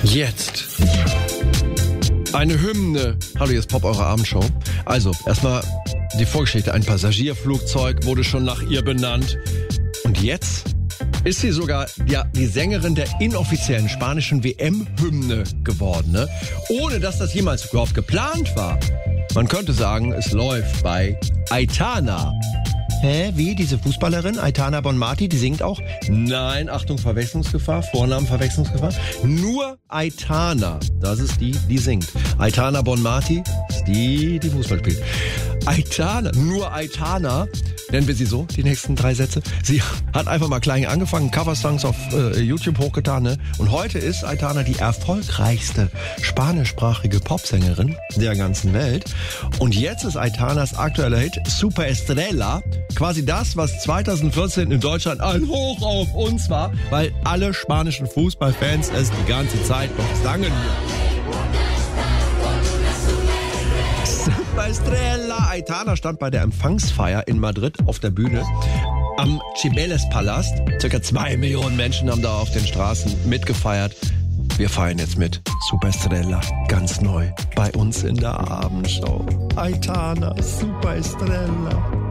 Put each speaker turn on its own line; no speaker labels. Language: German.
Jetzt eine Hymne. Hallo, hier ist Pop, eure Abendshow. Also, erstmal die Vorgeschichte. Ein Passagierflugzeug wurde schon nach ihr benannt. Und jetzt ist sie sogar die Sängerin der inoffiziellen spanischen WM-Hymne geworden, ne? Ohne dass das jemals überhaupt geplant war. Man könnte sagen, es läuft bei Aitana.
Hä, wie? Diese Fußballerin, Aitana Bonmati, die singt auch?
Nein, Achtung, Verwechslungsgefahr, Vornamenverwechslungsgefahr. Nur Aitana, das ist die singt. Aitana Bonmati ist die Fußball spielt. Aitana, nur Aitana, nennen wir sie so, die nächsten 3 Sätze. Sie hat einfach mal klein angefangen, Coversongs auf YouTube hochgetan, ne? Und heute ist Aitana die erfolgreichste spanischsprachige Popsängerin der ganzen Welt. Und jetzt ist Aitanas aktueller Hit Super Estrella quasi das, was 2014 in Deutschland ein Hoch auf uns war, weil alle spanischen Fußballfans es die ganze Zeit noch sangen. Super Estrella. Aitana stand bei der Empfangsfeier in Madrid auf der Bühne am Cibeles-Palast. Circa 2 Millionen Menschen haben da auf den Straßen mitgefeiert. Wir feiern jetzt mit Super Estrella, ganz neu, bei uns in der Abendshow. Aitana, Super Estrella.